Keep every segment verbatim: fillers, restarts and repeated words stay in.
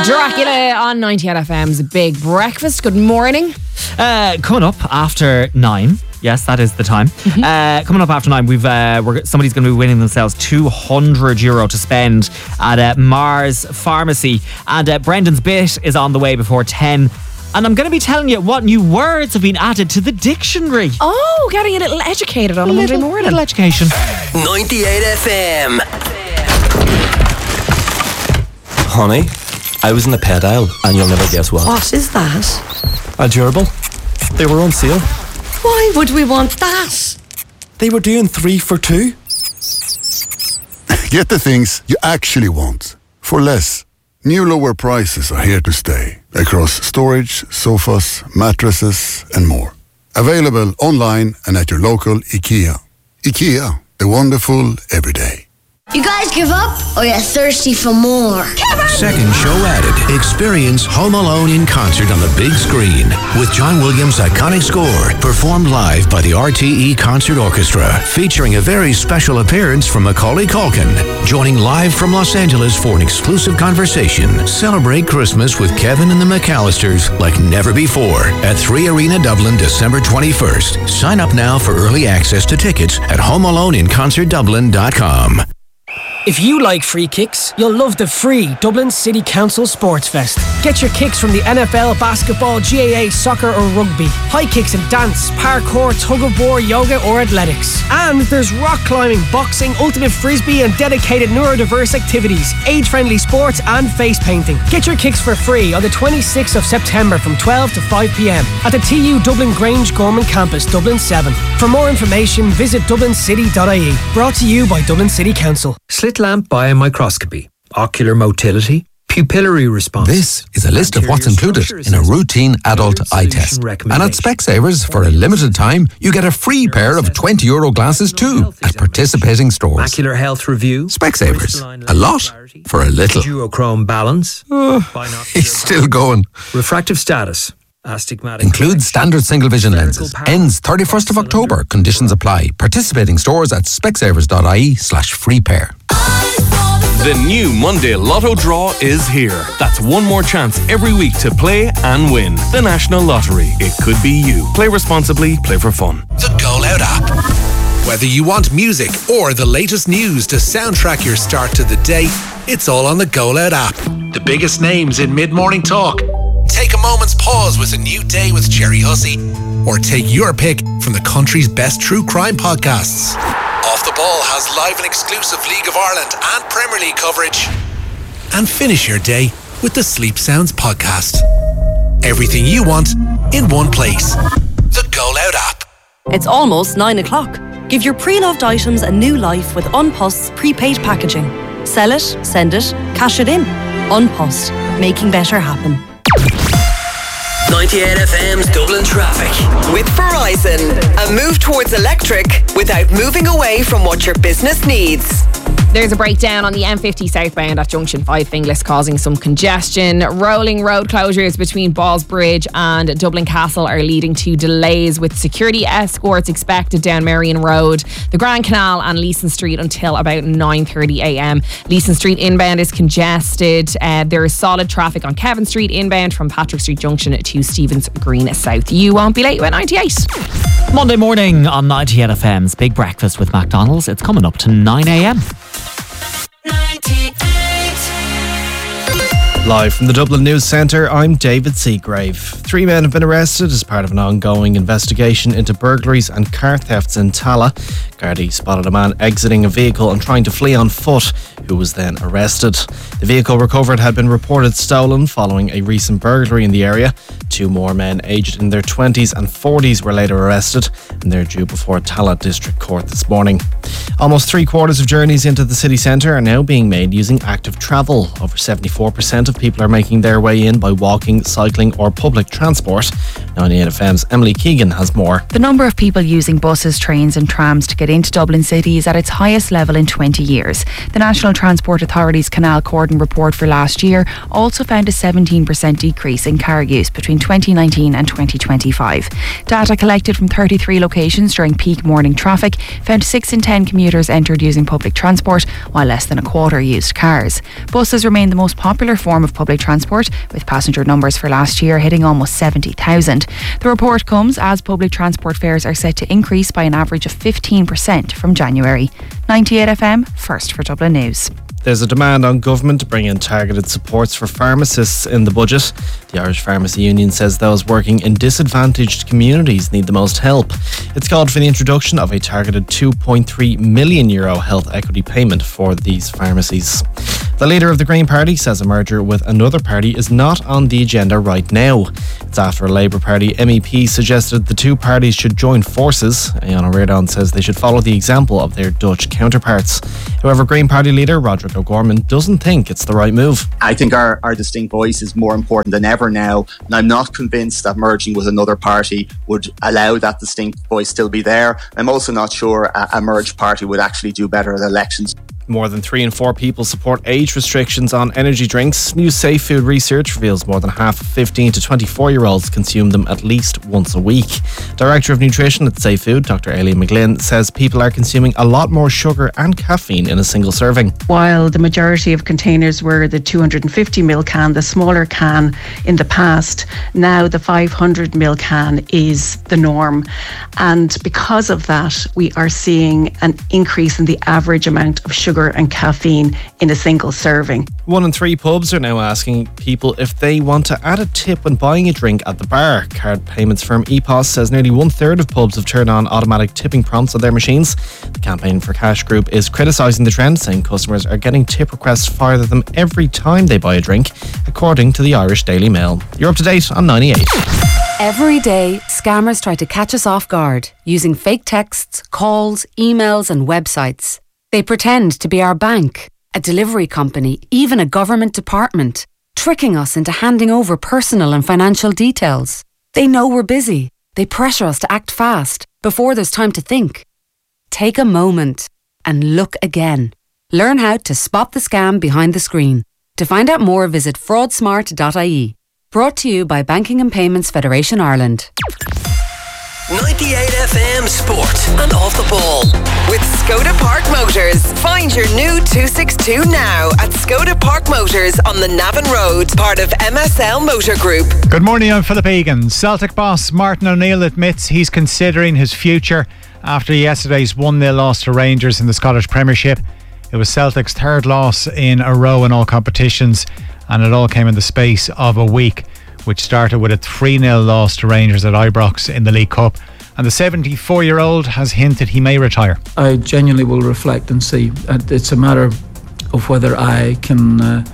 Dracula on ninety-eight F M's Big Breakfast. Good morning. Uh, coming up after nine. Yes, that is the time. Mm-hmm. Uh, coming up after nine, we've uh, we're, somebody's going to be winning themselves two hundred euro to spend at uh, Mars Pharmacy. And uh, Brendan's bit is on the way before ten. And I'm going to be telling you what new words have been added to the dictionary. Oh, getting a little educated on a, a Monday little, morning. Little education. ninety-eight F M. Honey, I was in the pet aisle and you'll never guess what. What is that? A gerbil. They were on sale. Why would we want that? They were doing three for two. Get the things you actually want for less. New lower prices are here to stay across storage, sofas, mattresses and more. Available online and at your local IKEA. IKEA, the wonderful everyday. You guys give up or you're thirsty for more? Second show added. Experience Home Alone in concert on the big screen with John Williams' iconic score performed live by the R T E Concert Orchestra, featuring a very special appearance from Macaulay Culkin, joining live from Los Angeles for an exclusive conversation. Celebrate Christmas with Kevin and the McAllisters like never before at three Arena Dublin, December twenty-first. Sign up now for early access to tickets at home alone in concert dublin dot com. If you like free kicks, you'll love the free Dublin City Council Sports Fest. Get your kicks from the N F L, basketball, G A A, soccer or rugby. High kicks in dance, parkour, tug of war, yoga or athletics. And there's rock climbing, boxing, ultimate frisbee and dedicated neurodiverse activities, age-friendly sports and face painting. Get your kicks for free on the twenty-sixth of September from twelve to five p.m. at the T U Dublin Grange Gorman Campus, Dublin seven. For more information, visit dublin city dot I E. Brought to you by Dublin City Council. Slit lamp biomicroscopy, ocular motility, pupillary response. This is a list of what's included in a routine adult eye test. And at Specsavers, for a limited time, you get a free pair of twenty euro glasses too at participating stores. Macular health review. Specsavers. A lot for a little. Duochrome balance. Oh, he's still going. Refractive status. Astigmatic. Includes standard single vision lenses. Ends thirty-first of October. Conditions apply. Participating stores at specsavers dot I E slash free pair. The new Monday Lotto draw is here. That's one more chance every week to play and win. The National Lottery. It could be you. Play responsibly. Play for fun. The Go Loud app. Whether you want music or the latest news to soundtrack your start to the day, it's all on the Go Loud app. The biggest names in mid-morning talk. Take a moment's pause with a new day with Jerry Hussey. Or take your pick from the country's best true crime podcasts. Off the Ball has live and exclusive League of Ireland and Premier League coverage. And finish your day with the Sleep Sounds podcast. Everything you want in one place. The Go Loud app. It's almost nine o'clock. Give your pre-loved items a new life with Unpost's prepaid packaging. Sell it, send it, cash it in. Unpost, making better happen. ninety-eight F M's Dublin traffic. With Verizon, a move towards electric without moving away from what your business needs. There's a breakdown on the M fifty southbound at Junction five Finglas, causing some congestion. Rolling road closures between Ballsbridge and Dublin Castle are leading to delays, with security escorts expected down Marion Road, the Grand Canal and Leeson Street until about nine thirty a.m. Leeson Street inbound is congested. Uh, there is solid traffic on Kevin Street inbound from Patrick Street Junction to Stevens Green South. You won't be late with ninety-eight. Monday morning on ninety-eight F M's Big Breakfast with McDonald's. It's coming up to nine a.m. Live from the Dublin News Centre, I'm David Seagrave. Three men have been arrested as part of an ongoing investigation into burglaries and car thefts in Tallaght. Gardaí spotted a man exiting a vehicle and trying to flee on foot, who was then arrested. The vehicle recovered had been reported stolen following a recent burglary in the area. Two more men aged in their twenties and forties were later arrested, and they're due before Tallaght District Court this morning. Almost three quarters of journeys into the city centre are now being made using active travel. Over seventy-four percent of people are making their way in by walking, cycling or public transport. ninety-eight F M's Emily Keegan has more. The number of people using buses, trains and trams to get into Dublin City is at its highest level in twenty years. The National Transport Authority's Canal Cordon report for last year also found a seventeen percent decrease in car use between twenty nineteen and twenty twenty-five. Data collected from thirty-three locations during peak morning traffic found six in ten commuters entered using public transport, while less than a quarter used cars. Buses remain the most popular form of public transport, with passenger numbers for last year hitting almost seventy thousand. The report comes as public transport fares are set to increase by an average of fifteen percent from January. ninety-eight F M, first for Dublin News. There's a demand on government to bring in targeted supports for pharmacists in the budget. The Irish Pharmacy Union says those working in disadvantaged communities need the most help. It's called for the introduction of a targeted two point three million euro health equity payment for these pharmacies. The leader of the Green Party says a merger with another party is not on the agenda right now. It's after a Labour Party M E P suggested the two parties should join forces. Ayanna Reardon says they should follow the example of their Dutch counterparts. However, Green Party leader Roderick O'Gorman doesn't think it's the right move. I think our, our distinct voice is more important than ever now, and I'm not convinced that merging with another party would allow that distinct voice still be there. I'm also not sure a, a merged party would actually do better at elections. More than three in four people support age restrictions on energy drinks. New Safe Food research reveals more than half of fifteen to twenty-four year olds consume them at least once a week. Director of Nutrition at Safe Food, Doctor Aileen McGlynn, says people are consuming a lot more sugar and caffeine in a single serving. While the majority of containers were the two hundred fifty milliliter can, the smaller can in the past, now the five hundred milliliter can is the norm. And because of that, we are seeing an increase in the average amount of sugar and caffeine in a single serving. One in three pubs are now asking people if they want to add a tip when buying a drink at the bar. Card payments firm E P O S says nearly one third of pubs have turned on automatic tipping prompts on their machines. The Campaign for Cash group is criticising the trend, saying customers are getting tip requests fired at them every time they buy a drink, according to the Irish Daily Mail. You're up to date on ninety-eight. Every day, scammers try to catch us off guard using fake texts, calls, emails and websites. They pretend to be our bank, a delivery company, even a government department, tricking us into handing over personal and financial details. They know we're busy. They pressure us to act fast before there's time to think. Take a moment and look again. Learn how to spot the scam behind the screen. To find out more, visit fraud smart dot I E. Brought to you by Banking and Payments Federation Ireland. ninety-eight F M Sport and Off the Ball. With Skoda Park Motors. Find your new two sixty-two now at Skoda Park Motors on the Navan Road, part of M S L Motor Group. Good morning, I'm Philip Egan. Celtic boss Martin O'Neill admits he's considering his future after yesterday's one nil loss to Rangers in the Scottish Premiership. It was Celtic's third loss in a row in all competitions, and it all came in the space of a week, which started with a three nil loss to Rangers at Ibrox in the League Cup. And the seventy-four-year-old has hinted he may retire. I genuinely will reflect and see. It's a matter of whether I can uh,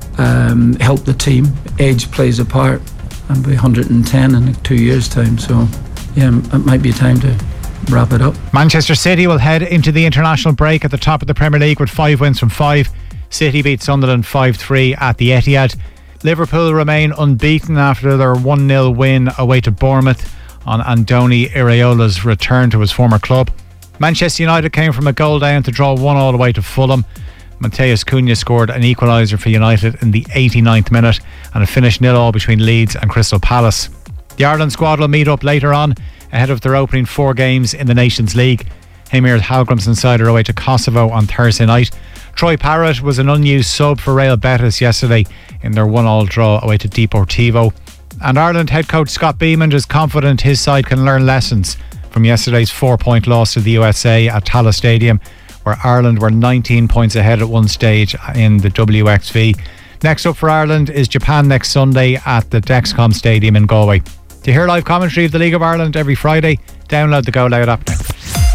um, help the team. Age plays a part. I'll be one hundred ten in two years' time, so yeah, it might be time to wrap it up. Manchester City will head into the international break at the top of the Premier League with five wins from five. City beat Sunderland five three at the Etihad. Liverpool remain unbeaten after their one nil win away to Bournemouth on Andoni Iraola's return to his former club. Manchester United came from a goal down to draw one all away to Fulham. Matheus Cunha scored an equaliser for United in the eighty-ninth minute, and it finished nil all between Leeds and Crystal Palace. The Ireland squad will meet up later on ahead of their opening four games in the Nations League. Heimir Hallgrimsson side are away to Kosovo on Thursday night. Troy Parrott was an unused sub for Real Betis yesterday in their one all draw away to Deportivo. And Ireland head coach Scott Beamond is confident his side can learn lessons from yesterday's four-point loss to the U S A at Tallaght Stadium, where Ireland were nineteen points ahead at one stage in the W X V. Next up for Ireland is Japan next Sunday at the Dexcom Stadium in Galway. To hear live commentary of the League of Ireland every Friday, download the Go Loud app now.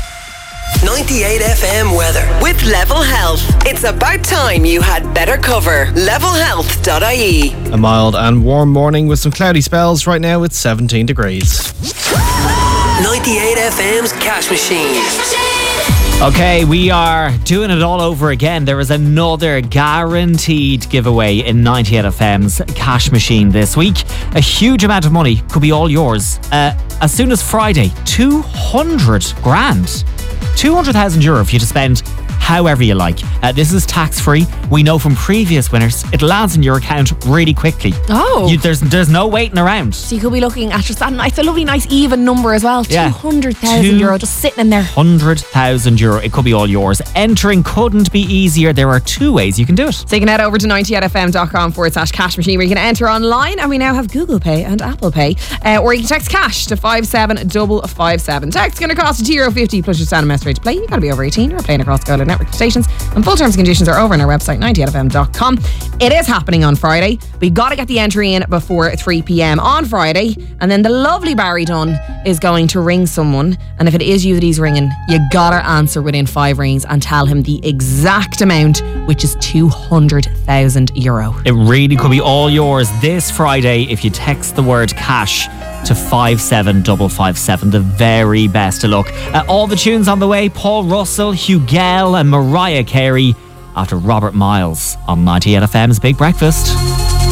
ninety-eight F M weather with Level Health. It's about time you had better cover. level health dot I E. A mild and warm morning with some cloudy spells. Right now it's seventeen degrees. ninety-eight F M's Cash Machine. Okay, we are doing it all over again. There is another guaranteed giveaway in ninety-eight F M's Cash Machine this week. A huge amount of money could be all yours. Uh, as soon as Friday, two hundred grand. two hundred thousand euro for you to spend however you like. Uh, this is tax-free. We know from previous winners, it lands in your account really quickly. Oh. You, there's there's no waiting around. So you could be looking at just that nice, a lovely, nice, even number as well. Yeah. two hundred thousand euro just sitting in there. one hundred thousand euro. It could be all yours. Entering couldn't be easier. There are two ways you can do it. So you can head over to ninety-eight-fm.com forward slash cash machine where you can enter online, and we now have Google Pay and Apple Pay, uh, or you can text cash to five seven five five seven. Text going to cost a two euro fifty plus your standard message to play. You've got to be over eighteen. You're playing across Go Loud Network stations, and full terms and conditions are over on our website ninety-eight f m dot com. It is happening on Friday. We got to get the entry in before three p.m. on Friday, and then the lovely Barry Dunn is going to ring someone, and if it is you that he's ringing, you gotta answer within five rings and tell him the exact amount, which is two hundred thousand euro. It really could be all yours this Friday if you text the word cash to five seven five five seven. The very best of luck. Uh, all the tunes on the way: Paul Russell, Hugh Gell and Mariah Carey, after Robert Miles on ninety-eight F M's Big Breakfast.